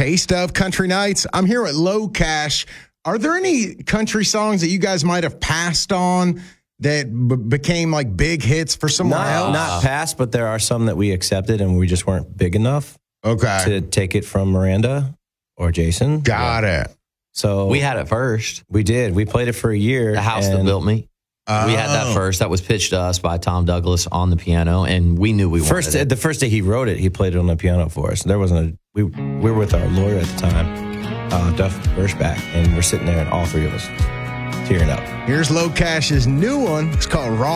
taste of country nights. I'm here at Low Cash. Are there any country songs that you guys might have passed on that became like big hits for someone else? Not passed, but there are some that we accepted and we just weren't big enough to take it from Miranda or Jason. Got it. So we had it first. We did. We played it for a year. The House That Built Me. We had that first. That was pitched to us by Tom Douglas on the piano, and we knew we wanted it. The first day he wrote it, he played it on the piano for us. There wasn't we were with our lawyer at the time, Duff Gershback, and we're sitting there, and all three of us tearing up. Here's Low Cash's new one. It's called Raw.